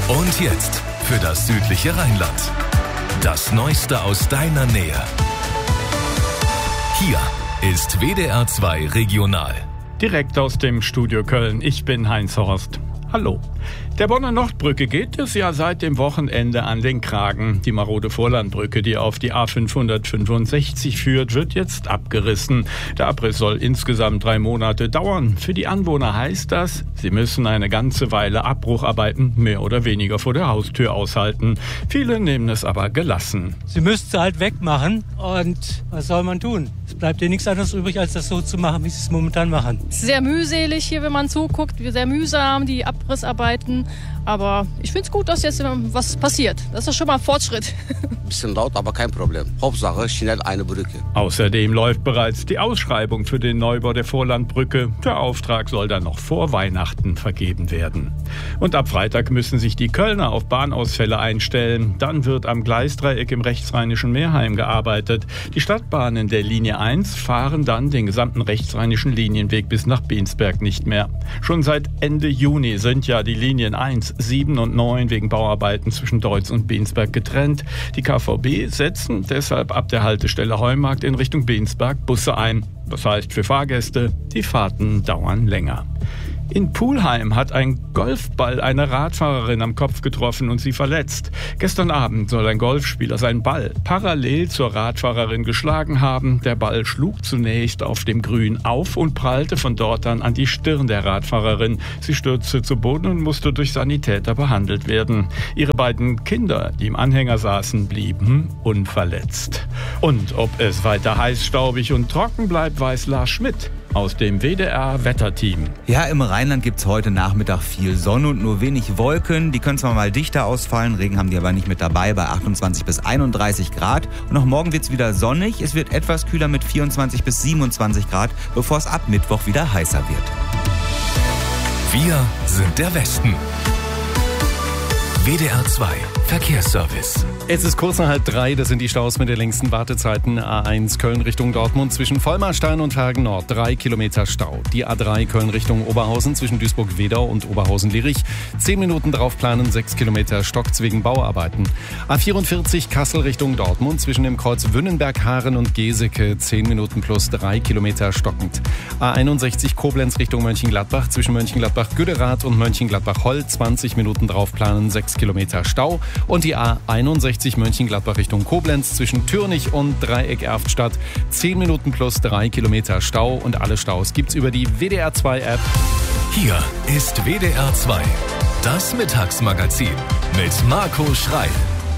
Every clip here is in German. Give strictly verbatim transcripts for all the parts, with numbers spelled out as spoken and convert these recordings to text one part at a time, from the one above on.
Und jetzt für das südliche Rheinland. Das Neueste aus deiner Nähe. Hier ist W D R zwei Regional. Direkt aus dem Studio Köln. Ich bin Heinz Horst. Hallo. Der Bonner Nordbrücke geht es ja seit dem Wochenende an den Kragen. Die marode Vorlandbrücke, die auf die A fünfhundertfünfundsechzig führt, wird jetzt abgerissen. Der Abriss soll insgesamt drei Monate dauern. Für die Anwohner heißt das, sie müssen eine ganze Weile Abbrucharbeiten mehr oder weniger vor der Haustür aushalten. Viele nehmen es aber gelassen. Sie müssten es halt wegmachen und was soll man tun? Es bleibt ja nichts anderes übrig, als das so zu machen, wie sie es momentan machen. Es ist sehr mühselig hier, wenn man zuguckt, sehr mühsam, die Abrissarbeiten. Aber ich finde es gut, dass jetzt was passiert. Das ist schon mal ein Fortschritt. Ein bisschen laut, aber kein Problem. Hauptsache schnell eine Brücke. Außerdem läuft bereits die Ausschreibung für den Neubau der Vorlandbrücke. Der Auftrag soll dann noch vor Weihnachten vergeben werden. Und ab Freitag müssen sich die Kölner auf Bahnausfälle einstellen. Dann wird am Gleisdreieck im rechtsrheinischen Meerheim gearbeitet. Die Stadtbahnen der Linie eins fahren dann den gesamten rechtsrheinischen Linienweg bis nach Bensberg nicht mehr. Schon seit Ende Juni sind ja die Linien eins, sieben und neun wegen Bauarbeiten zwischen Deutz und Bensberg getrennt. Die K V B setzen deshalb ab der Haltestelle Heumarkt in Richtung Bensberg Busse ein. Das heißt für Fahrgäste, die Fahrten dauern länger. In Pulheim hat ein Golfball eine Radfahrerin am Kopf getroffen und sie verletzt. Gestern Abend soll ein Golfspieler seinen Ball parallel zur Radfahrerin geschlagen haben. Der Ball schlug zunächst auf dem Grün auf und prallte von dort an an die Stirn der Radfahrerin. Sie stürzte zu Boden und musste durch Sanitäter behandelt werden. Ihre beiden Kinder, die im Anhänger saßen, blieben unverletzt. Und ob es weiter heiß, staubig und trocken bleibt, weiß Lars Schmidt aus dem W D R-Wetterteam. Ja, im Rheinland gibt es heute Nachmittag viel Sonne und nur wenig Wolken. Die können zwar mal dichter ausfallen, Regen haben die aber nicht mit dabei bei achtundzwanzig bis einunddreißig Grad. Und auch morgen wird es wieder sonnig. Es wird etwas kühler mit vierundzwanzig bis siebenundzwanzig Grad, bevor es ab Mittwoch wieder heißer wird. Wir sind der Westen. W D R zwei Verkehrsservice. Es ist kurz nach halb drei, das sind die Staus mit den längsten Wartezeiten. A eins Köln Richtung Dortmund zwischen Vollmarstein und Hagen Nord, drei Kilometer Stau. Die A drei Köln Richtung Oberhausen zwischen Duisburg-Wedau und Oberhausen-Lierich, zehn Minuten drauf planen, sechs Kilometer stockt's wegen Bauarbeiten. A vierundvierzig Kassel Richtung Dortmund zwischen dem Kreuz Wünnenberg, Haaren und Geseke, zehn Minuten plus drei Kilometer stockend. A einundsechzig Koblenz Richtung Mönchengladbach zwischen Mönchengladbach-Güderath und Mönchengladbach-Holl, zwanzig Minuten drauf planen, sechs Kilometer Stau. Und die A einundsechzig Mönchengladbach Richtung Koblenz zwischen Türnich und Dreieck Erftstadt, zehn Minuten plus drei Kilometer Stau. Und alle Staus gibt's über die W D R zwei App. Hier ist W D R zwei, das Mittagsmagazin mit Marco Schreil.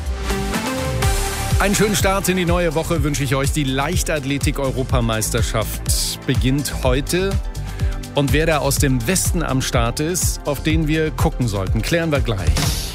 Einen schönen Start in die neue Woche wünsche ich euch. Die Leichtathletik-Europameisterschaft beginnt heute. Und wer da aus dem Westen am Start ist, auf den wir gucken sollten, klären wir gleich.